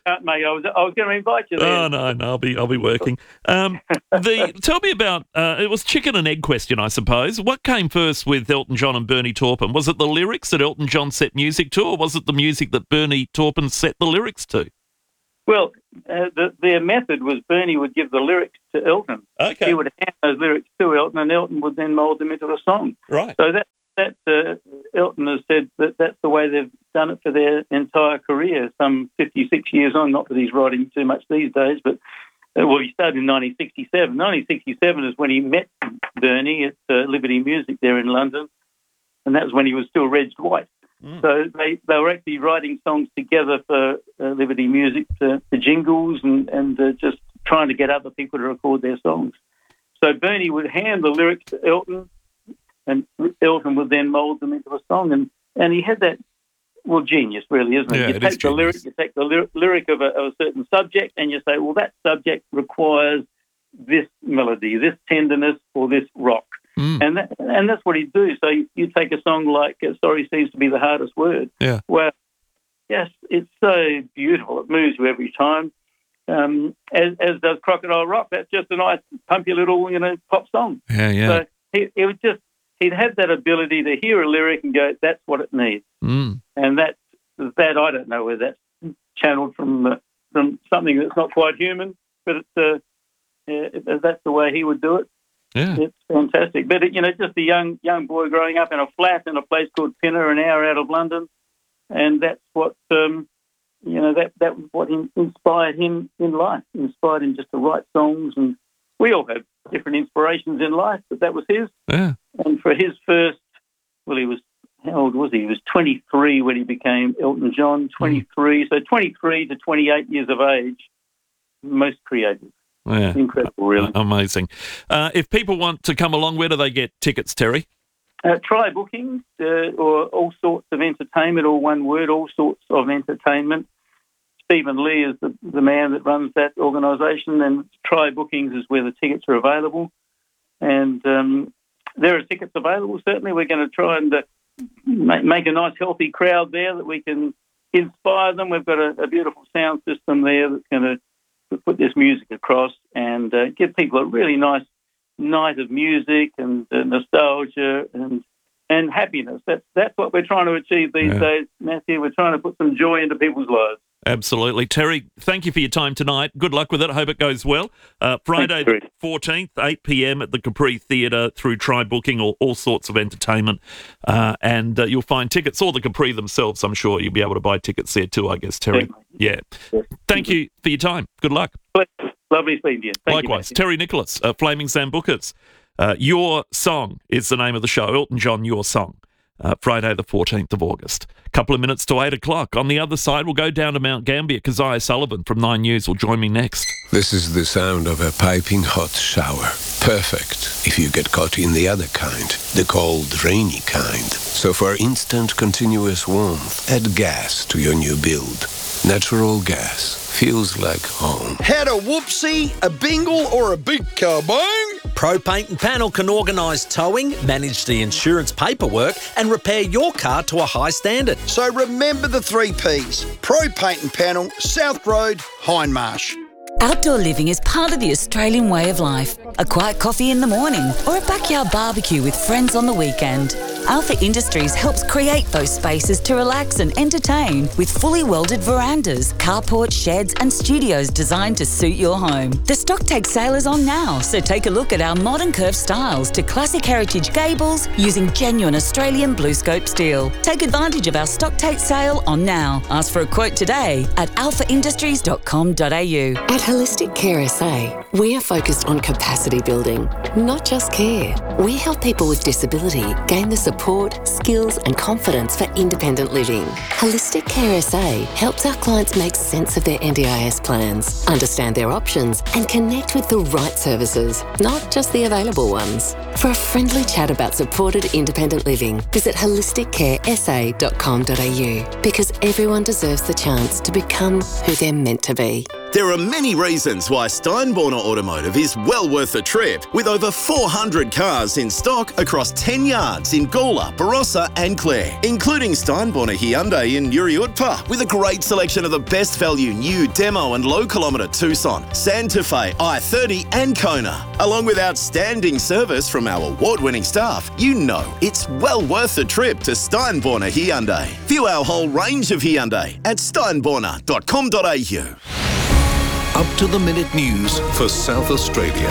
[SPEAKER 10] can't, mate. I was going to invite you there.
[SPEAKER 2] Oh no, I'll be working. Tell me about it was chicken and egg question, I suppose. What came first with Elton John and Bernie Taupin? Was it the lyrics that Elton John set music to, or was it the music that Bernie Taupin set the lyrics to?
[SPEAKER 10] Well, their method was Bernie would give the lyrics to Elton.
[SPEAKER 2] Okay.
[SPEAKER 10] He would hand those lyrics to Elton, and Elton would then mould them into a song.
[SPEAKER 2] Right.
[SPEAKER 10] So that Elton has said that that's the way they've done it for their entire career, some 56 years on. Not that he's writing too much these days, but he started in 1967. 1967 is when he met Bernie at Liberty Music there in London, and that was when he was still Reg White. So they were actually writing songs together for Liberty Music, for jingles and just trying to get other people to record their songs. So Bernie would hand the lyrics to Elton, and Elton would then mould them into a song. And he had that, genius really, isn't it?
[SPEAKER 2] Yeah,
[SPEAKER 10] you take the lyric of a certain subject, and you say, well, that subject requires this melody, this tenderness, or this rock. And that's what he'd do. So you take a song like Sorry Seems to Be the Hardest Word.
[SPEAKER 2] Yeah.
[SPEAKER 10] Well, yes, it's so beautiful. It moves you every time. As does Crocodile Rock. That's just a nice, pumpy little, pop song.
[SPEAKER 2] Yeah.
[SPEAKER 10] So he'd have that ability to hear a lyric and go, that's what it needs. And that I don't know whether that's channeled from something that's not quite human, but that's the way he would do it.
[SPEAKER 2] Yeah.
[SPEAKER 10] It's fantastic. But, just a young boy growing up in a flat in a place called Pinner, an hour out of London. And that's what, that was what inspired him in life, inspired him just to write songs. And we all have different inspirations in life, but that was his.
[SPEAKER 2] Yeah.
[SPEAKER 10] And for his first, how old was he? He was 23 when he became Elton John, 23. So 23 to 28 years of age, most creative.
[SPEAKER 2] Yeah.
[SPEAKER 10] Incredible, really.
[SPEAKER 2] Amazing. If people want to come along, where do they get tickets, Terry?
[SPEAKER 10] Try bookings or All Sorts of Entertainment, or one word, All Sorts of Entertainment. Stephen Lee is the man that runs that organisation, and Try Bookings is where the tickets are available. And there are tickets available, certainly. We're going to try and make a nice, healthy crowd there that we can inspire them. We've got a beautiful sound system there that's going to put this music across and give people a really nice night of music and nostalgia and happiness. That's what we're trying to achieve these days, Matthew. We're trying to put some joy into people's lives.
[SPEAKER 2] Absolutely. Terry, thank you for your time tonight. Good luck with it. I hope it goes well. Friday the 14th, 8 p.m. at the Capri Theatre through Try Booking or All Sorts of Entertainment. And you'll find tickets, or the Capri themselves. I'm sure you'll be able to buy tickets there too, I guess, Terry. Yeah. Thank you for your time. Good luck.
[SPEAKER 10] Lovely speaking to you.
[SPEAKER 2] Likewise. Terry Nicholas, Flaming Sambucas. Your Song is the name of the show. Elton John, Your Song. Friday the 14th of August. Couple of minutes to 8 o'clock. On the other side, we'll go down to Mount Gambier. Keziah Sullivan from 9 News will join me next.
[SPEAKER 8] This is the sound of a piping hot shower. Perfect if you get caught in the other kind, the cold, rainy kind. So for instant, continuous warmth, add gas to your new build. Natural gas feels like home.
[SPEAKER 9] Had a whoopsie, a bingle, or a big kabang? Pro Paint and Panel can organise towing, manage the insurance paperwork, and repair your car to a high standard.
[SPEAKER 11] So remember the 3 Ps. Pro Paint and Panel, South Road, Hindmarsh.
[SPEAKER 13] Outdoor living is part of the Australian way of life. A quiet coffee in the morning or a backyard barbecue with friends on the weekend. Alpha Industries helps create those spaces to relax and entertain with fully welded verandas, carports, sheds and studios designed to suit your home. The stock take sale is on now, so take a look at our modern curved styles to classic heritage gables using genuine Australian BlueScope steel. Take advantage of our stock take sale on now. Ask for a quote today at alphaindustries.com.au.
[SPEAKER 15] At Holistic Care SA, we are focused on capacity building, not just care. We help people with disability gain the support, skills and confidence for independent living. Holistic Care SA helps our clients make sense of their NDIS plans, understand their options and connect with the right services, not just the available ones. For a friendly chat about supported independent living, visit holisticcaresa.com.au, because everyone deserves the chance to become who they're meant to be.
[SPEAKER 14] There are many reasons why Steinborner Automotive is well worth a trip, with over 400 cars in stock across 10 yards in Gawler, Barossa and Clare, including Steinborner Hyundai in Uriutpa, with a great selection of the best value new demo and low kilometre Tucson, Santa Fe, i30 and Kona. Along with outstanding service from our award-winning staff, you know it's well worth a trip to Steinborner Hyundai. View our whole range of Hyundai at steinborner.com.au.
[SPEAKER 16] Up-to-the-minute news for South Australia.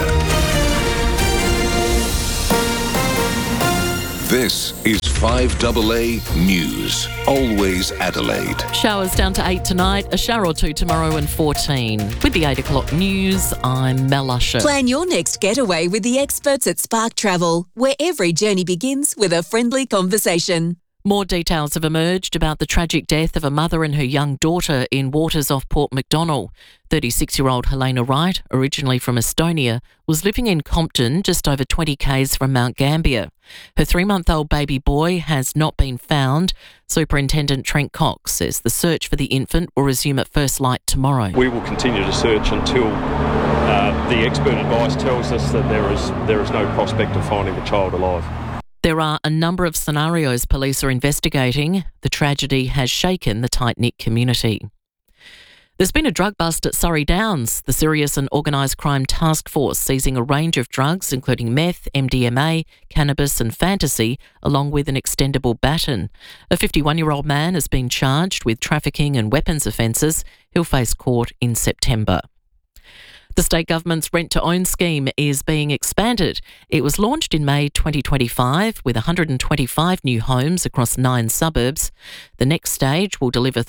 [SPEAKER 16] This is 5AA News. Always Adelaide.
[SPEAKER 17] Showers down to 8 tonight, a shower or two tomorrow and 14. With the 8 o'clock news, I'm Mel Usher.
[SPEAKER 18] Plan your next getaway with the experts at Spark Travel, where every journey begins with a friendly conversation.
[SPEAKER 17] More details have emerged about the tragic death of a mother and her young daughter in waters off Port MacDonnell. 36-year-old Helena Wright, originally from Estonia, was living in Compton, just over 20 k's from Mount Gambier. Her 3-month-old baby boy has not been found. Superintendent Trent Cox says the search for the infant will resume at first light tomorrow.
[SPEAKER 19] We will continue to search until the expert advice tells us that there is no prospect of finding the child alive.
[SPEAKER 17] There are a number of scenarios police are investigating. The tragedy has shaken the tight-knit community. There's been a drug bust at Surrey Downs. The Serious and Organised Crime Task Force seizing a range of drugs, including meth, MDMA, cannabis and fantasy, along with an extendable baton. A 51-year-old man has been charged with trafficking and weapons offences. He'll face court in September. The state government's rent-to-own scheme is being expanded. It was launched in May 2025 with 125 new homes across 9 suburbs. The next stage will deliver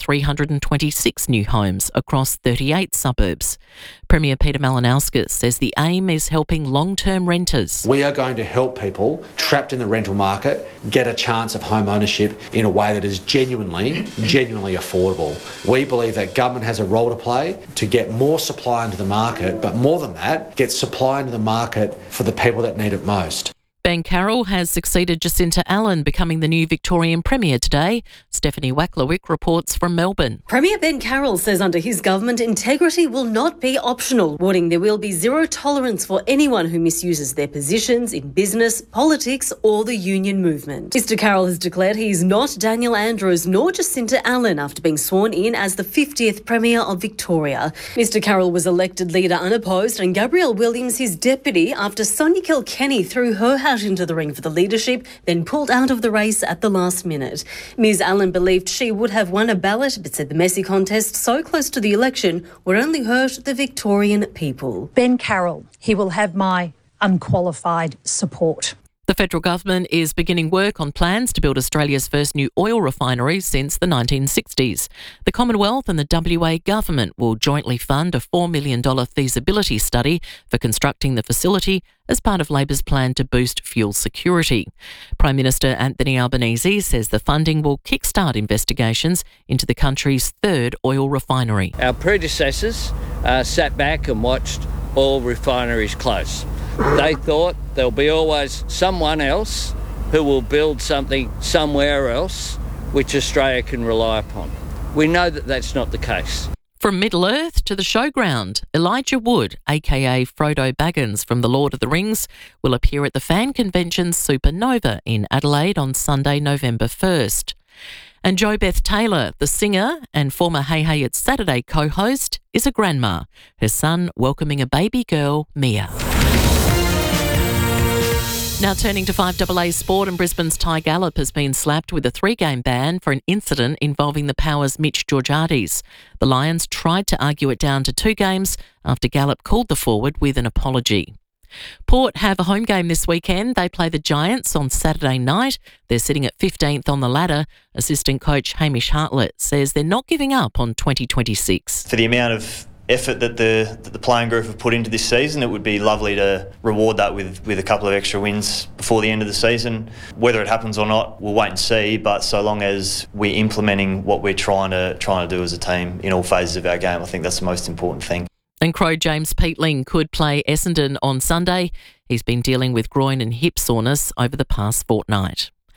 [SPEAKER 17] 326 new homes across 38 suburbs. Premier Peter Malinauskas says the aim is helping long-term renters.
[SPEAKER 26] We are going to help people trapped in the rental market get a chance of home ownership in a way that is genuinely affordable. We believe that government has a role to play to get more supply into the market, but more than that, get supply into the market for the people that need it most.
[SPEAKER 17] Ben Carroll has succeeded Jacinta Allen, becoming the new Victorian Premier today. Stephanie Wacklewick reports from Melbourne.
[SPEAKER 27] Premier Ben Carroll says under his government, integrity will not be optional, warning there will be zero tolerance for anyone who misuses their positions in business, politics or the union movement. Mr Carroll has declared he is not Daniel Andrews nor Jacinta Allen after being sworn in as the 50th Premier of Victoria. Mr Carroll was elected leader unopposed and Gabrielle Williams his deputy after Sonia Kilkenny threw her hat into the ring for the leadership, then pulled out of the race at the last minute. Ms Allen believed she would have won a ballot, but said the messy contest so close to the election would only hurt the Victorian people.
[SPEAKER 3] Ben Carroll, he will have my unqualified support.
[SPEAKER 17] The federal government is beginning work on plans to build Australia's first new oil refinery since the 1960s. The Commonwealth and the WA government will jointly fund a $4 million feasibility study for constructing the facility as part of Labor's plan to boost fuel security. Prime Minister Anthony Albanese says the funding will kickstart investigations into the country's third oil refinery.
[SPEAKER 28] Our predecessors sat back and watched oil refineries close. They thought there'll be always someone else who will build something somewhere else which Australia can rely upon. We know that that's not the case.
[SPEAKER 17] From Middle-earth to the showground, Elijah Wood, aka Frodo Baggins from The Lord of the Rings, will appear at the fan convention Supernova in Adelaide on Sunday, November 1st. And Jo Beth Taylor, the singer and former Hey Hey It's Saturday co-host, is a grandma, her son welcoming a baby girl, Mia. Now turning to 5AA sport, and Brisbane's Ty Gallop has been slapped with a 3-game ban for an incident involving the Power's Mitch Georgiades. The Lions tried to argue it down to 2 games after Gallop called the forward with an apology. Port have a home game this weekend. They play the Giants on Saturday night. They're sitting at 15th on the ladder. Assistant coach Hamish Hartlett says they're not giving up on 2026.
[SPEAKER 29] For the amount of effort that the playing group have put into this season, it would be lovely to reward that with a couple of extra wins before the end of the season. Whether it happens or not, we'll wait and see, but so long as we're implementing what we're trying to do as a team in all phases of our game, I think that's the most important thing.
[SPEAKER 17] And Crow James Peatling could play Essendon on Sunday. He's been dealing with groin and hip soreness over the past fortnight.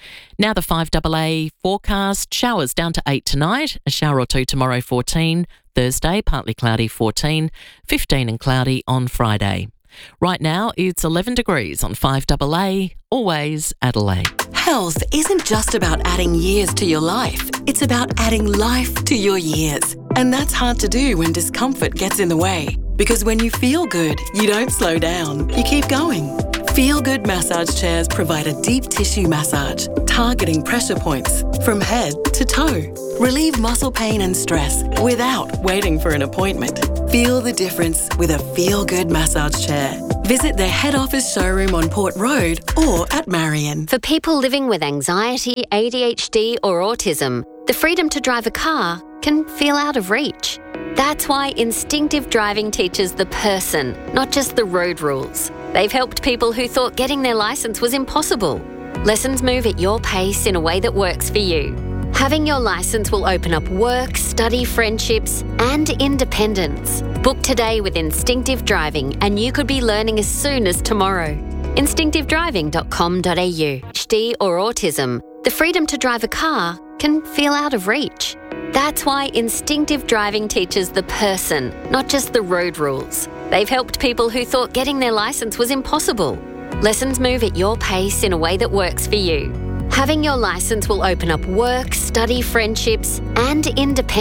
[SPEAKER 17] Now the 5AA forecast. Showers down to 8 tonight, a shower or two tomorrow 14, Thursday partly cloudy 14, 15 and cloudy on Friday. Right now it's 11 degrees on 5AA, always Adelaide.
[SPEAKER 15] Health isn't just about adding years to your life. It's about adding life to your years. And that's hard to do when discomfort gets in the way. Because when you feel good, you don't slow down. You keep going. Feel Good massage chairs provide a deep tissue massage, targeting pressure points from head to toe. Relieve muscle pain and stress without waiting for an appointment. Feel the difference with a Feel Good massage chair. Visit their head office showroom on Port Road or at Marion.
[SPEAKER 1] For people living with anxiety, ADHD or autism, the freedom to drive a car can feel out of reach. That's why Instinctive Driving teaches the person, not just the road rules. They've helped people who thought getting their licence was impossible. Lessons move at your pace in a way that works for you. Having your licence will open up work, study, friendships and independence. Book today with Instinctive Driving and you could be learning as soon as tomorrow. Instinctivedriving.com.au. ADHD or autism, the freedom to drive a car can feel out of reach. That's why Instinctive Driving teaches the person, not just the road rules. They've helped people who thought getting their licence was impossible. Lessons move at your pace in a way that works for you. Having your licence will open up work, study, friendships and independence.